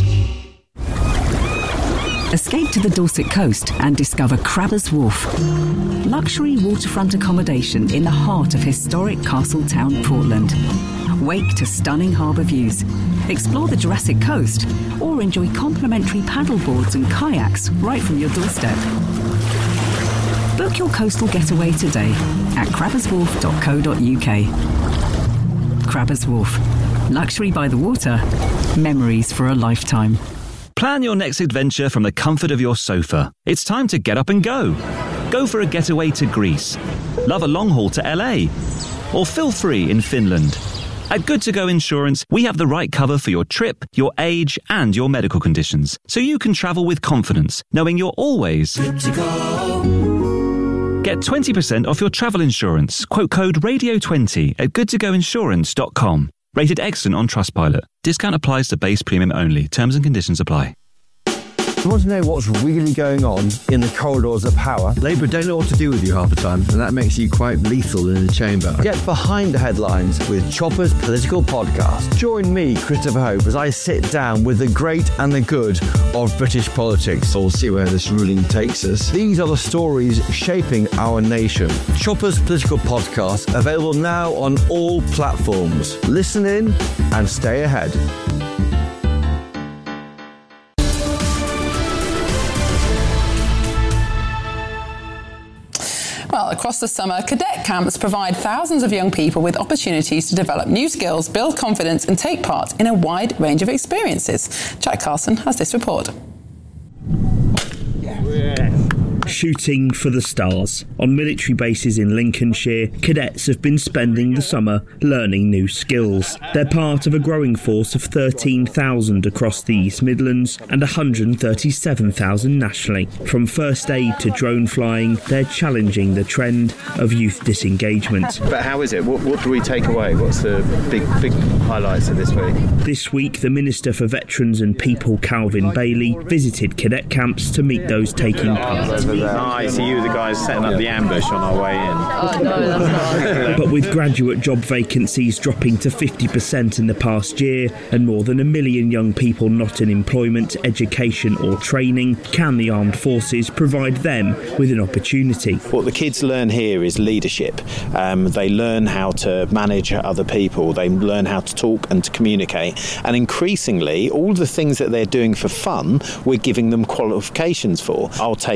Escape to the Dorset coast and discover Crabbers Wharf. Luxury waterfront accommodation in the heart of historic Castletown, Portland. Wake to stunning harbour views. Explore the Jurassic Coast or enjoy complimentary paddleboards and kayaks right from your doorstep. Book your coastal getaway today at crabberswharf.co.uk. Crabbers Wharf. Luxury by the water. Memories for a lifetime. Plan your next adventure from the comfort of your sofa. It's time to get up and go. Go for a getaway to Greece. Love a long haul to LA. Or feel free in Finland. At Good To Go Insurance, we have the right cover for your trip, your age, and your medical conditions, so you can travel with confidence, knowing you're always good to go. Get 20% off your travel insurance. Quote code RADIO20 at goodtogoinsurance.com. Rated excellent on Trustpilot. Discount applies to base premium only. Terms and conditions apply. You want to know what's really going on in the corridors of power? Labour don't know what to do with you half the time, and that makes you quite lethal in the chamber. Get behind the headlines with Chopper's Political Podcast. Join me, Christopher Hope, as I sit down with the great and the good of British politics. We'll see where this ruling takes us. These are the stories shaping our nation. Chopper's Political Podcast, available now on all platforms. Listen in and stay ahead. Well, across the summer, cadet camps provide thousands of young people with opportunities to develop new skills, build confidence and take part in a wide range of experiences. Jack Carson has this report. Shooting for the stars. On military bases in Lincolnshire, cadets have been spending the summer learning new skills. They're part of a growing force of 13,000 across the East Midlands and 137,000 nationally. From first aid to drone flying, they're challenging the trend of youth disengagement. But how is it? What do we take away? What's the big highlights of this week? This week, the Minister for Veterans and People, Calvin Bailey, visited cadet camps to meet those taking part. I see you the guys setting up the ambush on our way in. Oh, no, that's not. But with graduate job vacancies dropping to 50% in the past year and more than 1 million young people not in employment, education or training, can the armed forces provide them with an opportunity? What the kids learn here is leadership. They learn how to manage other people. They learn how to talk and to communicate. And increasingly, all the things that they're doing for fun, we're giving them qualifications for. I'll take as many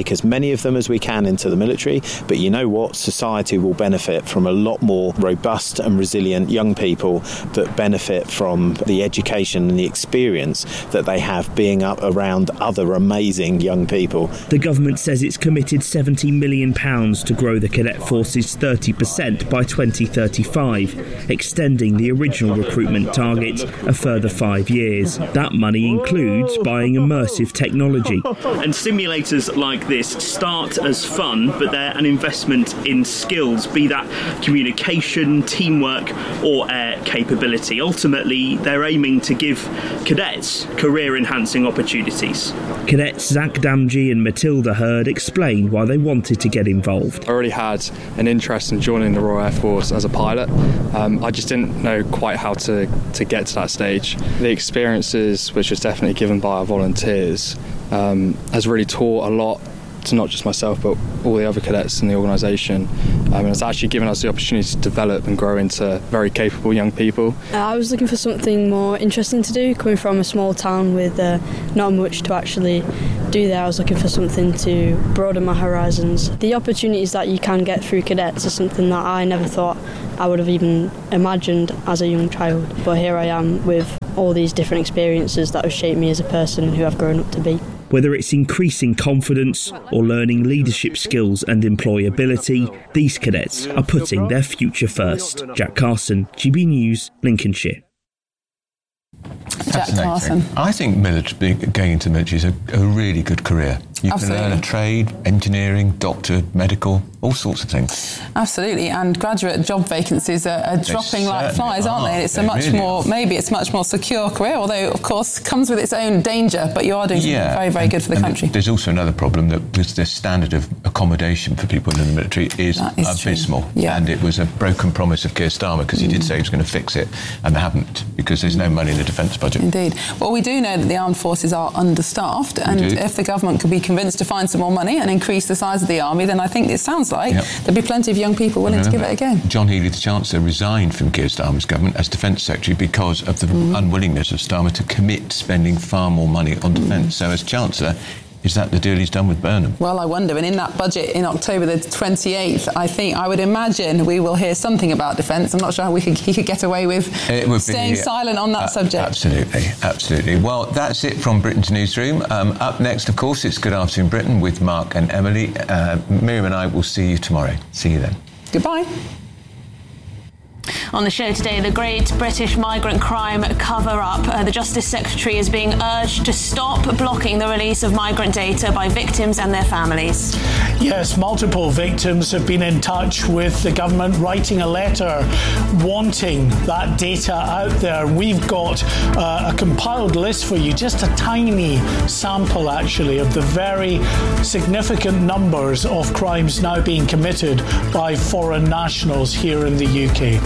many of them as we can into the military, but you know what? Society will benefit from a lot more robust and resilient young people that benefit from the education and the experience that they have being up around other amazing young people. The government says it's committed £70 million to grow the cadet forces 30% by 2035, extending the original recruitment target a further 5 years. That money includes buying immersive technology. And simulators like this start as fun, but they're an investment in skills, be that communication, teamwork or air capability. Ultimately, they're aiming to give cadets career-enhancing opportunities. Cadets Zach Damji and Matilda Hurd explained why they wanted to get involved. I already had an interest in joining the Royal Air Force as a pilot. I just didn't know quite how to get to that stage. The experiences, which was definitely given by our volunteers, has really taught a lot to not just myself but all the other cadets in the organisation, and it's actually given us the opportunity to develop and grow into very capable young people. I was looking for something more interesting to do. Coming from a small town with not much to actually do there, I was looking for something to broaden my horizons. The opportunities that you can get through cadets is something that I never thought I would have even imagined as a young child, but here I am with all these different experiences that have shaped me as a person and who I've grown up to be. Whether it's increasing confidence or learning leadership skills and employability, these cadets are putting their future first. Jack Carson, GB News, Lincolnshire. Jack Carson. I think going into the military is a really good career. You can learn a trade, engineering, doctor, medical, all sorts of things. Absolutely, and graduate job vacancies are dropping like flies, aren't they? And it's a much more secure career, although of course comes with its own danger, but you are doing something very, very good for the country. There's also another problem that the standard of accommodation for people in the military is abysmal. Yeah. And it was a broken promise of Keir Starmer, because he did say he was going to fix it, and they haven't, because there's no money in the defence budget. Indeed. Well, we do know that the armed forces are understaffed, and if the government could be convinced to find some more money and increase the size of the army, then I think it sounds like there'd be plenty of young people willing to give it a go. John Healey, the Chancellor, resigned from Keir Starmer's government as Defence Secretary because of the unwillingness of Starmer to commit spending far more money on defence. So as Chancellor, is that the deal he's done with Burnham? Well, I wonder. And in that budget in October the 28th, I would imagine we will hear something about defence. I'm not sure how he could get away with staying silent on that subject. Absolutely. Well, that's it from Britain's newsroom. Up next, of course, it's Good Afternoon Britain with Mark and Emily. Miriam and I will see you tomorrow. See you then. Goodbye. On the show today, the Great British Migrant Crime Cover-Up. The Justice Secretary is being urged to stop blocking the release of migrant data by victims and their families. Yes, multiple victims have been in touch with the government, writing a letter wanting that data out there. We've got a compiled list for you, just a tiny sample actually of the very significant numbers of crimes now being committed by foreign nationals here in the UK.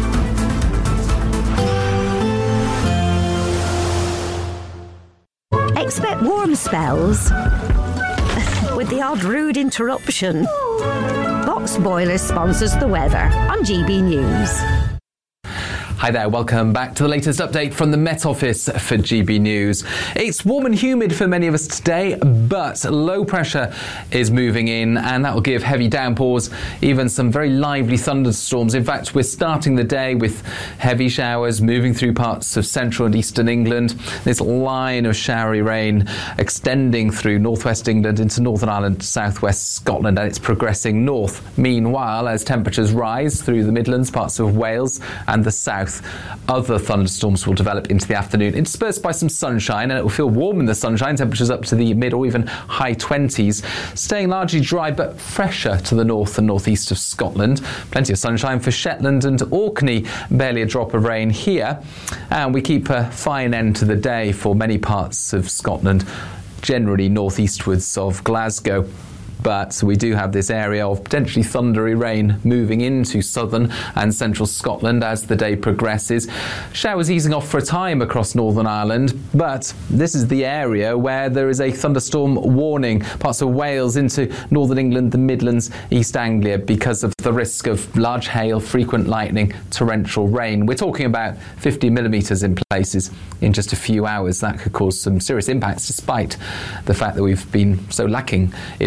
Expect warm spells with the odd rude interruption. Box Boilers sponsors the weather on GB News. Hi there, welcome back to the latest update from the Met Office for GB News. It's warm and humid for many of us today, but low pressure is moving in, and that will give heavy downpours, even some very lively thunderstorms. In fact, we're starting the day with heavy showers moving through parts of central and eastern England. This line of showery rain extending through northwest England into Northern Ireland, southwest Scotland, and it's progressing north. Meanwhile, as temperatures rise through the Midlands, parts of Wales and the south, other thunderstorms will develop into the afternoon, interspersed by some sunshine, and it will feel warm in the sunshine, temperatures up to the mid or even high 20s, staying largely dry but fresher to the north and northeast of Scotland. Plenty of sunshine for Shetland and Orkney, barely a drop of rain here, and we keep a fine end to the day for many parts of Scotland, generally northeastwards of Glasgow. But we do have this area of potentially thundery rain moving into southern and central Scotland as the day progresses. Showers easing off for a time across Northern Ireland, but this is the area where there is a thunderstorm warning. Parts of Wales into northern England, the Midlands, East Anglia, because of the risk of large hail, frequent lightning, torrential rain. We're talking about 50 millimetres in places in just a few hours. That could cause some serious impacts, despite the fact that we've been so lacking in rainfall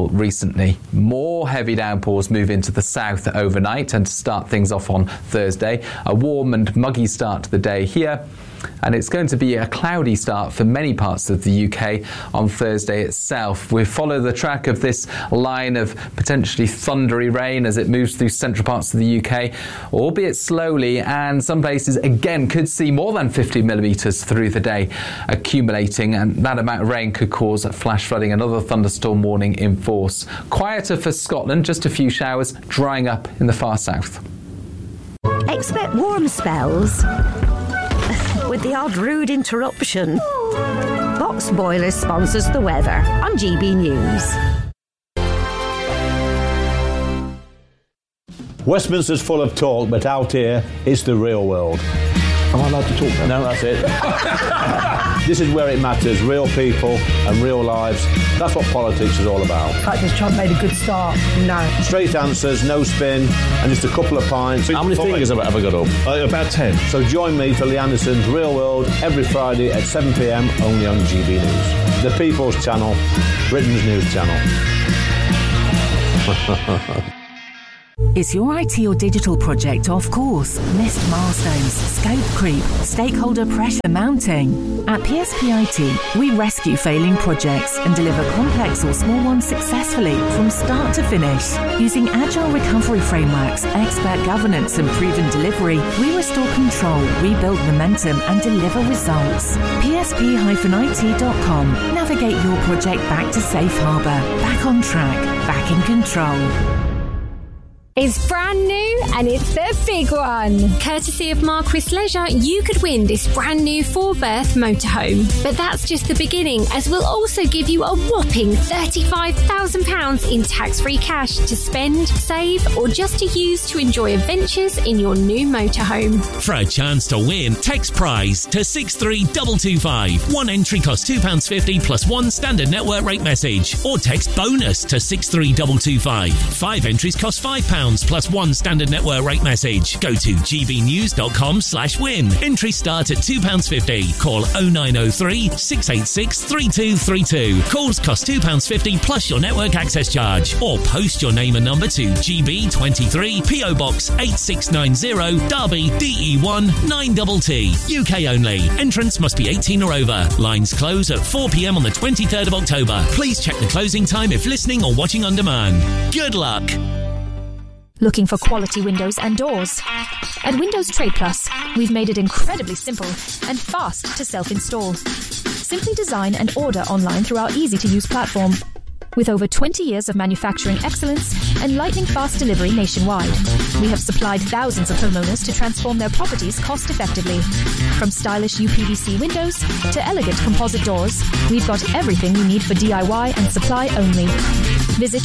rainfall recently. More heavy downpours move into the south overnight and to start things off on Thursday. A warm and muggy start to the day here. And it's going to be a cloudy start for many parts of the UK on Thursday itself. We follow the track of this line of potentially thundery rain as it moves through central parts of the UK, albeit slowly, and some places again could see more than 50 millimetres through the day accumulating, and that amount of rain could cause flash flooding. Another thunderstorm warning in force. Quieter for Scotland, just a few showers drying up in the far south. Expect warm spells with the odd rude interruption. Box Boilers sponsors the weather on GB News. Westminster's full of talk, but out here, it's the real world. Am I allowed to talk now? No, that's it. This is where it matters. Real people and real lives. That's what politics is all about. In fact, has Trump made a good start? No. Straight answers, no spin, and just a couple of pints. How many fingers have I ever got up? About 10. So join me for Lee Anderson's Real World every Friday at 7 p.m. only on GB News. The People's Channel, Britain's news channel. Is your IT or digital project off course? Missed milestones, scope creep, stakeholder pressure mounting? At PSP IT, we rescue failing projects and deliver complex or small ones successfully from start to finish. Using agile recovery frameworks, expert governance and proven delivery, we restore control, rebuild momentum and deliver results. PSP-IT.com. Navigate your project back to safe harbour, back on track, back in control. It's brand new and it's the big one. Courtesy of Marquis Leisure, you could win this brand new 4-berth motorhome. But that's just the beginning, as we'll also give you a whopping £35,000 in tax-free cash to spend, save, or just to use to enjoy adventures in your new motorhome. For a chance to win, text prize to 63225. One entry costs £2.50 plus one standard network rate message. Or text bonus to 63225. 5 entries cost £5 plus one standard network rate message. Go to gbnews.com/win. Entry start at £2.50. Call 0903 686 3232. Calls cost £2.50 plus your network access charge. Or post your name and number to GB23 PO Box 8690 Derby DE1 9TT. UK only. Entrance must be 18 or over. Lines close at 4 p.m. on the 23rd of October. Please check the closing time if listening or watching on demand. Good luck. Looking for quality windows and doors? At Windows Trade Plus, we've made it incredibly simple and fast to self-install. Simply design and order online through our easy-to-use platform. With over 20 years of manufacturing excellence and lightning-fast delivery nationwide, we have supplied thousands of homeowners to transform their properties cost-effectively. From stylish UPVC windows to elegant composite doors, we've got everything you need for DIY and supply only. Visit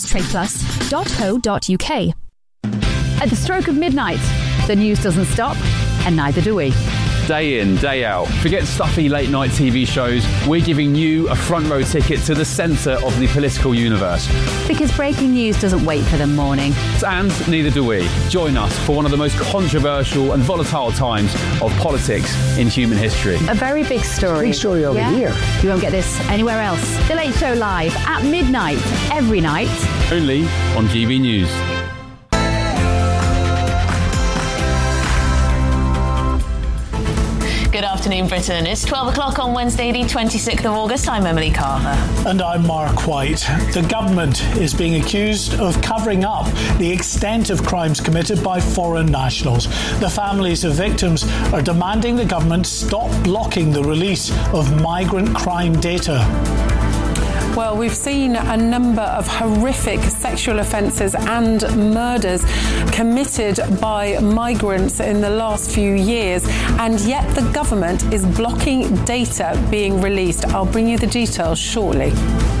windowstradeplus.co.uk. At the stroke of midnight, the news doesn't stop, and neither do we. Day in, day out. Forget stuffy late-night TV shows. We're giving you a front-row ticket to the centre of the political universe. Because breaking news doesn't wait for the morning. And neither do we. Join us for one of the most controversial and volatile times of politics in human history. A very big story. Big story over here. You won't get this anywhere else. The Late Show live at midnight, every night. Only on GB News. Good afternoon, Britain. It's 12 o'clock on Wednesday, the 26th of August. I'm Emily Carver. And I'm Mark White. The government is being accused of covering up the extent of crimes committed by foreign nationals. The families of victims are demanding the government stop blocking the release of migrant crime data. Well, we've seen a number of horrific sexual offences and murders committed by migrants in the last few years, and yet the government is blocking data being released. I'll bring you the details shortly.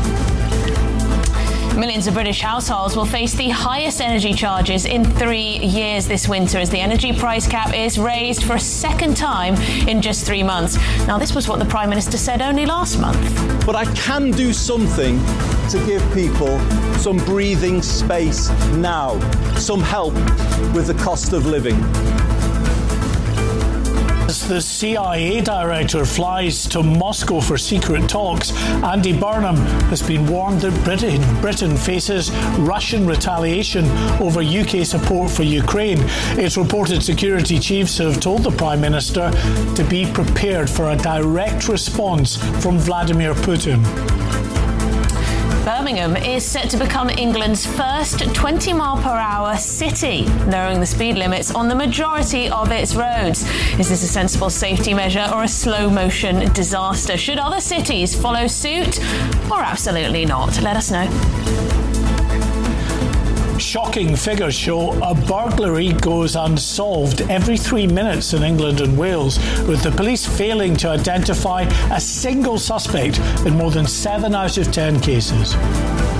Millions of British households will face the highest energy charges in 3 years this winter as the energy price cap is raised for a second time in just 3 months. Now, this was what the Prime Minister said only last month. But I can do something to give people some breathing space now, some help with the cost of living. As the CIA director flies to Moscow for secret talks, Andy Burnham has been warned that Britain faces Russian retaliation over UK support for Ukraine. It's reported security chiefs have told the Prime Minister to be prepared for a direct response from Vladimir Putin. Birmingham is set to become England's first 20-mile-per-hour city, lowering the speed limits on the majority of its roads. Is this a sensible safety measure or a slow-motion disaster? Should other cities follow suit or absolutely not? Let us know. Shocking figures show a burglary goes unsolved every 3 minutes in England and Wales, with the police failing to identify a single suspect in more than 7 out of 10 cases.